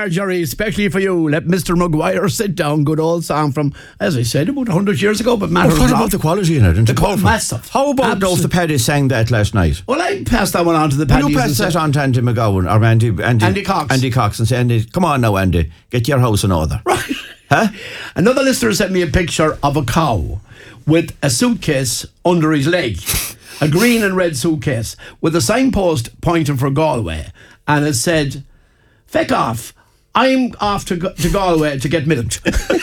are, Jerry, especially for you. Let Mr. Maguire sit down. Good old song from, as I said, about 100 years ago, but matters What not. about the quality in it? Massive. How about those the Paddy sang that last night? Well, I passed that one on to the Will Paddies. you pass that on to Andy McGowan or Andy Cox. Andy Cox and say, Andy, come on now, Andy, get your house in order. Right. Huh? Another listener sent me a picture of a cow with a suitcase under his leg. A green and red suitcase with a signpost pointing for Galway. And it said, "Feck off. I'm off to Galway to get milked."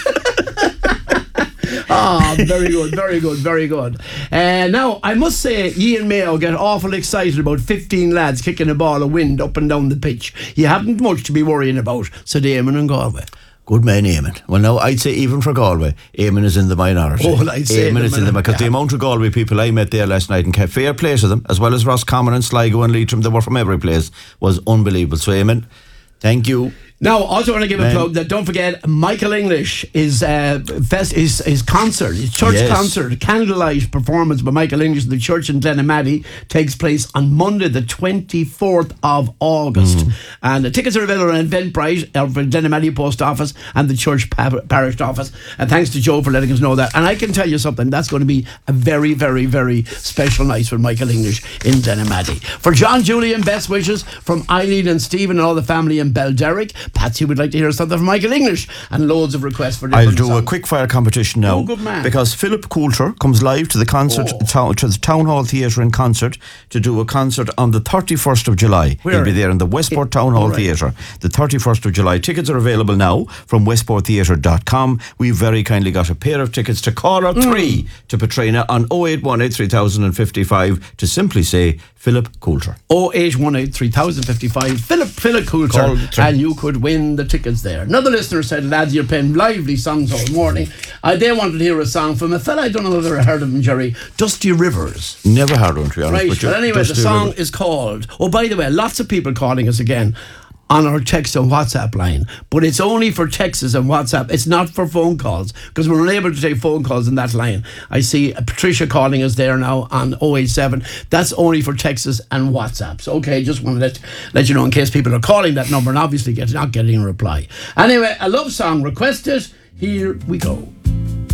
Very good, very good, very good. Now, I must say, Ian Mayo get awful excited about 15 lads kicking a ball of wind up and down the pitch. You haven't much to be worrying about, said Eamon and Galway. Good man, Eamon. Well, no, I'd say even for Galway, Eamon is in the minority. Oh, I'd say Eamon is in the minority. Because the amount of Galway people I met there last night and kept fair play to them, as well as Roscommon and Sligo and Leitrim, they were from every place, was unbelievable. So, Eamon, thank you. Now, also want to give a plug that don't forget Michael English is his concert, his church concert, candlelight performance by Michael English in the church in Glenamaddy takes place on Monday the 24th of August. And the tickets are available on Eventbrite for Glenamaddy Post Office and the church parish office. And thanks to Joe for letting us know that. And I can tell you something, that's going to be a very, very, very special night for Michael English in Glenamaddy. For John, Julian, best wishes from Eileen and Stephen and all the family in Belderrick. Patsy would like to hear something from Michael English and loads of requests for different I'll do songs. a quick fire competition now. Oh, good man. Because Philip Coulter comes live to the concert to the Town Hall Theatre in Concert to do a concert on the 31st of July. Where? He'll be there in the Westport Town Hall Theatre. The 31st of July. Tickets are available now from westporttheatre.com. We've very kindly got a pair of tickets to caller 3 to Petrina on 0818 3055 to simply say Philip Coulter. 0818 3055 Philip Coulter, and you could win the tickets there. Another listener said, lads, you're playing lively songs all morning. They wanted to hear a song from a fella, I don't know whether I heard of him, Jerry, Dusty Rivers. Never heard one, to be honest. Right, but anyway, the song is called, by the way, lots of people calling us again on our text and WhatsApp line, but it's only for texts and WhatsApp. It's not for phone calls, because we're unable to take phone calls in that line. I see Patricia calling us there now on 087. That's only for texts and WhatsApps. Okay, just want to let you know in case people are calling that number and obviously not getting a reply. Anyway, a love song requested. Here we go.